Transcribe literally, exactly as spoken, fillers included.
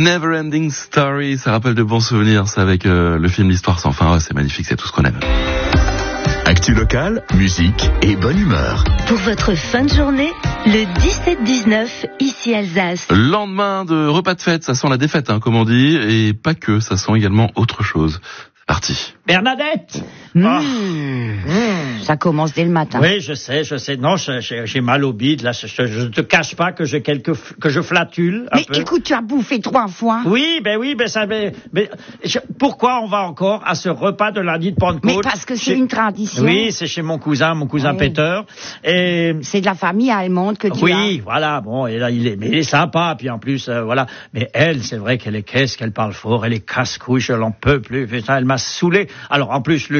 Neverending Story, ça rappelle de bons souvenirs, ça, avec euh, le film L'Histoire sans fin. Ouais, c'est magnifique, c'est tout ce qu'on aime. Actu locale, musique et bonne humeur. Pour votre fin de journée, le dix-sept dix-neuf, ici Alsace. Lendemain de repas de fête, ça sent la défaite, hein, comme on dit, et pas que, ça sent également autre chose. C'est parti. Bernadette. Mmh. Oh. Mmh. Ça commence dès le matin. Oui, je sais, je sais. Non, j'ai, j'ai mal au bide. Là, je, je te cache pas que j'ai quelques, que je flatule. Un Mais peu. écoute, tu as bouffé trois fois. Oui, ben oui, ben ça. Mais, mais je, pourquoi on va encore à ce repas de lundi de Pentecôte? Mais parce que c'est chez, une tradition. Oui, c'est chez mon cousin, mon cousin oui. Peter. Et c'est de la famille allemande que tu oui, as. Oui, voilà. Bon, et là, il est, mais il est sympa. Puis en plus, euh, voilà. Mais elle, c'est vrai qu'elle est qu'est-ce qu'elle parle fort. Elle est casse-couche. Elle en peut plus. Putain, elle m'a saoulé. Alors en plus, le